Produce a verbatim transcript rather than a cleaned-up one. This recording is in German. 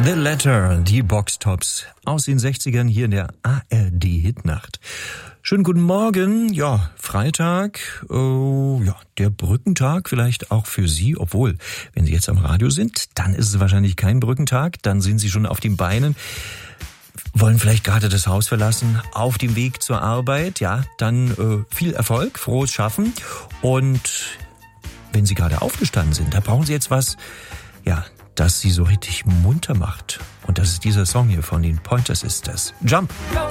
The Letter, die Boxtops aus den sechzigern hier in der A R D-Hitnacht. Schönen guten Morgen, ja, Freitag, äh, ja, der Brückentag vielleicht auch für Sie, obwohl, wenn Sie jetzt am Radio sind, dann ist es wahrscheinlich kein Brückentag, dann sind Sie schon auf den Beinen, wollen vielleicht gerade das Haus verlassen, auf dem Weg zur Arbeit, ja, dann äh, viel Erfolg, frohes Schaffen und wenn Sie gerade aufgestanden sind, da brauchen Sie jetzt was, ja, das Sie so richtig munter macht. Und das ist dieser Song hier von den Pointer Sisters. Jump! Go!